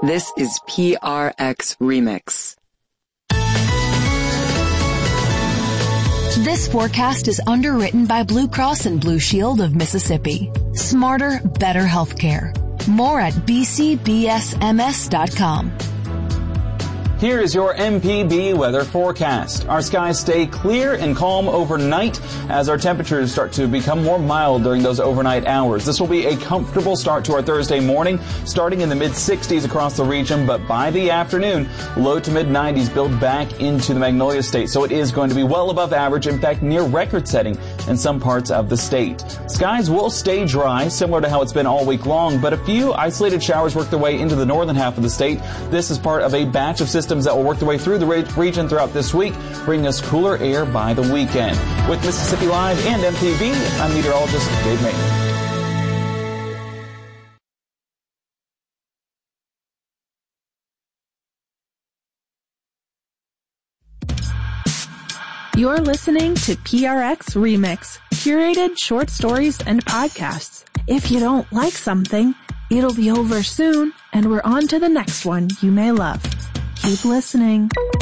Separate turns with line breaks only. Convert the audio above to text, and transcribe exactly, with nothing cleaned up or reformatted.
This is P R X Remix.
This forecast is underwritten by Blue Cross and Blue Shield of Mississippi. Smarter, better healthcare. More at b c b s m s dot com.
Here is your M P B weather forecast. Our skies stay clear and calm overnight as our temperatures start to become more mild during those overnight hours. This will be a comfortable start to our Thursday morning, starting in the mid sixties across the region, but by the afternoon, low to mid nineties build back into the Magnolia State. So it is going to be well above average, in fact, near record setting in some parts of the state. Skies will stay dry, similar to how it's been all week long, but a few isolated showers work their way into the northern half of the state. This is part of a batch of systems that will work their way through the region throughout this week, bringing us cooler air by the weekend. With Mississippi Live and M P B, I'm meteorologist Dave May.
You're listening to P R X Remix, curated short stories and podcasts. If you don't like something, it'll be over soon, and we're on to the next one you may love. Keep listening.